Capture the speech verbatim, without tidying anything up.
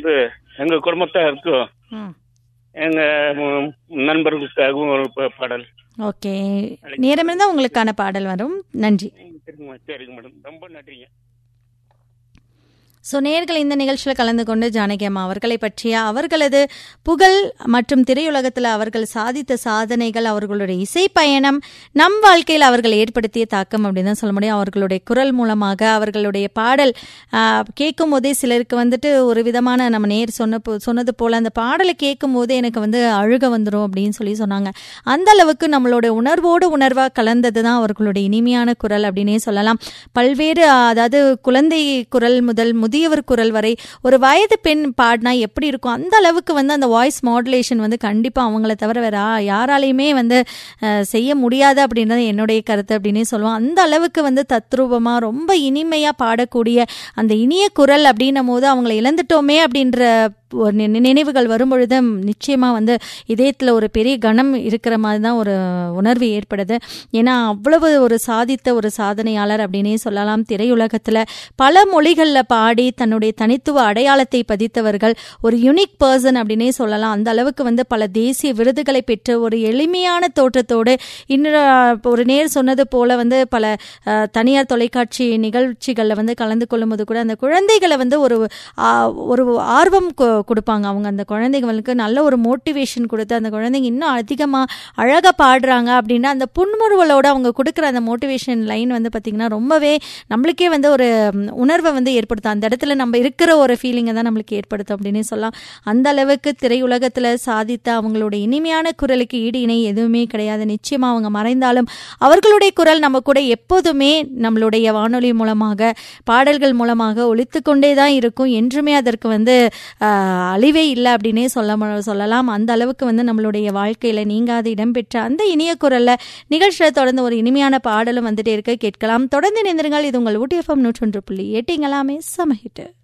வந்து எங்க குடும்பத்தாருக்கும் ம் எங்க ம், நண்பர்களுக்காகவும் ஒரு ப- பாடல். ஓகே, நேரம் இருந்தால் உங்களுக்கான பாடல் வரும். நன்றி. சரிங்க சரிங்க மேடம், ரொம்ப நன்றிங்க. ஸோ நேயர்கள் இந்த நிகழ்ச்சியில் கலந்து கொண்டு ஜானகி அம்மா அவர்களை பற்றிய அவர்களது புகழ் மற்றும் திரையுலகத்தில் அவர்கள் சாதித்த சாதனைகள், அவர்களுடைய இசை பயணம், நம் வாழ்க்கையில் அவர்கள் ஏற்படுத்திய தாக்கம் அப்படின்னு தான் சொல்ல முடியும். அவர்களுடைய குரல் மூலமாக அவர்களுடைய பாடல் கேட்கும் போதே சிலருக்கு வந்துட்டு ஒரு விதமான, நம்ம நேர் சொன்ன சொன்னது போல் அந்த பாடலை கேட்கும் போதே எனக்கு வந்து அழுக வந்துடும் அப்படின்னு சொல்லி சொன்னாங்க. அந்த அளவுக்கு நம்மளோட உணர்வோடு உணர்வாக கலந்தது தான் அவர்களுடைய இனிமையான குரல் அப்படின்னே சொல்லலாம். பல்வேறு, அதாவது குழந்தை குரல் முதல் முதியவர் குரல் வரை ஒரு வயது பெண் பாடினா எப்படி இருக்கும், அந்த அளவுக்கு வந்து அந்த வாய்ஸ் மாடுலேஷன் வந்து கண்டிப்பாக அவங்கள தவிர வேற யாராலையுமே வந்து செய்ய முடியாது அப்படின்றது என்னுடைய கருத்து அப்படின்னே சொல்லுவோம். அந்த அளவுக்கு வந்து தத்ரூபமாக ரொம்ப இனிமையாக பாடக்கூடிய அந்த இனிய குரல் அப்படின்னும் போது அவங்களை இழந்துட்டோமே அப்படின்ற நினைவுகள் வரும்பொழுது நிச்சயமாக வந்து இதயத்தில் ஒரு பெரிய கணம் இருக்கிற மாதிரி தான் ஒரு உணர்வு ஏற்படுது. ஏன்னா அவ்வளவு ஒரு சாதித்த ஒரு சாதனையாளர் அப்படின்னே சொல்லலாம். திரையுலகத்தில் பல மொழிகளில் பாடி தன்னுடைய தனித்துவ அடையாளத்தை பதித்தவர்கள், ஒரு யூனிக் பர்சன் அப்படின்னே சொல்லலாம். அந்த அளவுக்கு வந்து பல தேசிய விருதுகளை பெற்ற ஒரு எளிமையான தோற்றத்தோடு, இன்னொரு ஒரு நேர் சொன்னது போல வந்து பல தனியார் தொலைக்காட்சி நிகழ்ச்சிகளில் வந்து கலந்து கொள்ளும் போது கூட அந்த குழந்தைகளை வந்து ஒரு ஒரு ஆர்வம் கொடுப்பாங்க. அவங்க அந்த குழந்தைங்களுக்கு நல்ல ஒரு மோட்டிவேஷன் கொடுத்து அந்த குழந்தைங்க இன்னும் அதிகமாக அழகாக பாடுறாங்க அப்படின்னா அந்த புன்முறுவலோடு அவங்க கொடுக்குற அந்த மோட்டிவேஷன் லைன் வந்து பார்த்திங்கன்னா ரொம்பவே நம்மளுக்கே வந்து ஒரு உணர்வை வந்து ஏற்படுத்தும். அந்த இடத்துல நம்ம இருக்கிற ஒரு ஃபீலிங்கை தான் நம்மளுக்கு ஏற்படுத்தும் அப்படின்னே சொல்லலாம். அந்த அளவுக்கு திரையுலகத்தில் சாதித்த அவங்களுடைய இனிமையான குரலுக்கு ஈடு இணை எதுவுமே கிடையாது. நிச்சயமாக அவங்க மறைந்தாலும் அவர்களுடைய குரல் நம்ம கூட எப்போதுமே நம்மளுடைய வானொலி மூலமாக, பாடல்கள் மூலமாக ஒலித்து கொண்டே தான் இருக்கும். என்றுமே அதற்கு வந்து அழிவே இல்லை அப்படின்னே சொல்ல சொல்லலாம். அந்த அளவுக்கு வந்து நம்மளுடைய வாழ்க்கையில் நீங்காது இடம்பெற்ற அந்த இனிய குரலில் நிகழ்ச்சியில் தொடர்ந்து ஒரு இனிமையான பாடலும் வந்துட்டே இருக்க கேட்கலாம். தொடர்ந்து நினைந்திருங்கள். இது உங்கள் ஊட்டி எஃப்எம் நூற்றொன்று புள்ளி எட்டுங்களாமே சமஹிட்டு.